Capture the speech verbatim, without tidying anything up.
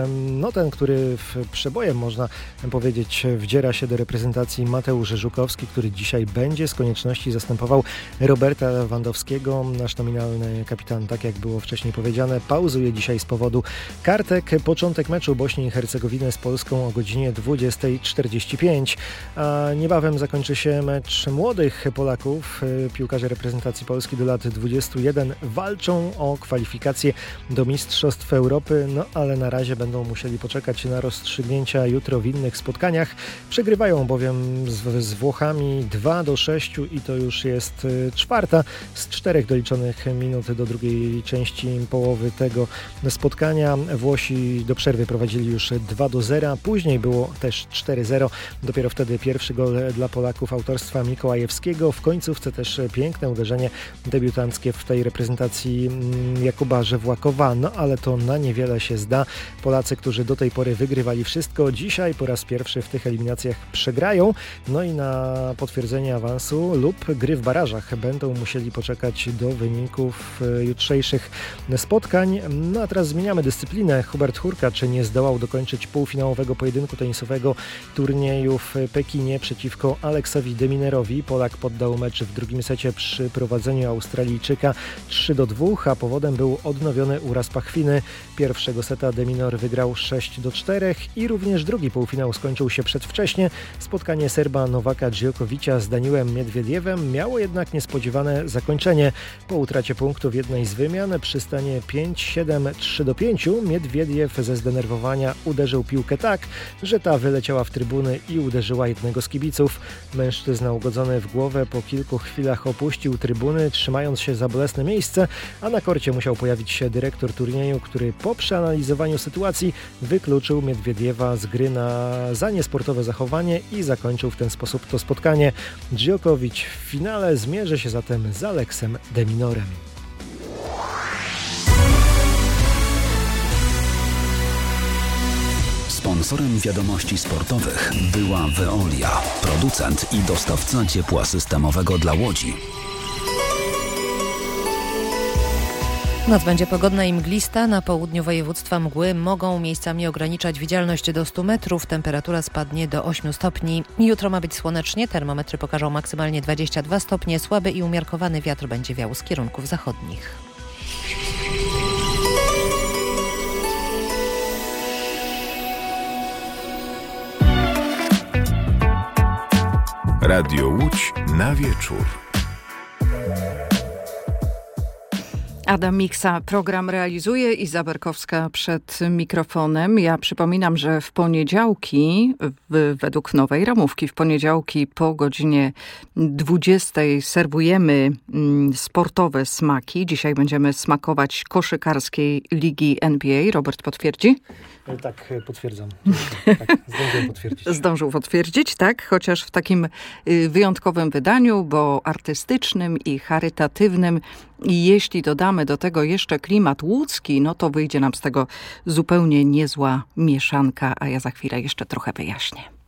No ten, który w przebojem, można powiedzieć, wdziera się do reprezentacji, Mateusz Żukowski, który dzisiaj będzie z konieczności zastępował Roberta Lewandowskiego. Nasz nominalny kapitan, tak jak było wcześniej powiedziane, pauzuje dzisiaj z powodu kartek. Początek meczu Bośni i Hercegowiny z Polską o godzinie dwudziesta czterdzieści pięć. A niebawem zakończy się mecz młodych Polaków. Piłkarze reprezentacji Polski do lat dwudziestu jeden walczą o kwalifikacje do Mistrzostw Europy, no ale na razie będą Będą musieli poczekać na rozstrzygnięcia jutro w innych spotkaniach. Przegrywają bowiem z, z Włochami dwa do sześciu i to już jest czwarta z czterech doliczonych minut do drugiej części połowy tego spotkania. Włosi do przerwy prowadzili już dwa do zera, później było też cztery zero. Dopiero wtedy pierwszy gol dla Polaków autorstwa Mikołajewskiego. W końcówce też piękne uderzenie debiutanckie w tej reprezentacji Jakuba Żewłakowa, no ale to na niewiele się zda. Polacy, którzy do tej pory wygrywali wszystko, dzisiaj po raz pierwszy w tych eliminacjach przegrają. No i na potwierdzenie awansu lub gry w barażach będą musieli poczekać do wyników jutrzejszych spotkań. No a teraz zmieniamy dyscyplinę. Hubert Hurkacz nie zdołał dokończyć półfinałowego pojedynku tenisowego turnieju w Pekinie przeciwko Aleksowi de Minerowi. Polak poddał mecz w drugim secie przy prowadzeniu Australijczyka trzy do dwóch, a powodem był odnowiony uraz pachwiny. Pierwszego seta de Minor wygrał sześć do czterech i również drugi półfinał skończył się przedwcześnie. Spotkanie Serba Nowaka Djokovicia z Daniilem Miedwiediewem miało jednak niespodziewane zakończenie. Po utracie punktów jednej z wymian przy stanie pięć siedem trzy do pięciu Miedwiediew ze zdenerwowania uderzył piłkę tak, że ta wyleciała w trybuny i uderzyła jednego z kibiców. Mężczyzna ugodzony w głowę po kilku chwilach opuścił trybuny, trzymając się za bolesne miejsce, a na korcie musiał pojawić się dyrektor turnieju, który po przeanalizowaniu sytuacji wykluczył Miedwiediewa z gry na za niesportowe zachowanie i zakończył w ten sposób to spotkanie. Djokovic w finale zmierzy się zatem z Aleksem de Minorem. Sponsorem wiadomości sportowych była Veolia, producent i dostawca ciepła systemowego dla Łodzi. Noc będzie pogodna i mglista. Na południu województwa mgły mogą miejscami ograniczać widzialność do stu metrów. Temperatura spadnie do ośmiu stopni. Jutro ma być słonecznie. Termometry pokażą maksymalnie dwadzieścia dwa stopnie. Słaby i umiarkowany wiatr będzie wiał z kierunków zachodnich. Radio Łódź na wieczór. Adam Miksa program realizuje, Iza Berkowska przed mikrofonem. Ja przypominam, że w poniedziałki, w, według nowej ramówki, w poniedziałki po godzinie dwudziestej serwujemy mm, sportowe smaki. Dzisiaj będziemy smakować koszykarskiej ligi N B A. Robert potwierdzi? Tak, potwierdzam. Tak, zdążył potwierdzić. Zdążył potwierdzić, tak, chociaż w takim wyjątkowym wydaniu, bo artystycznym i charytatywnym. I jeśli dodamy do tego jeszcze klimat łódzki, no to wyjdzie nam z tego zupełnie niezła mieszanka, a ja za chwilę jeszcze trochę wyjaśnię.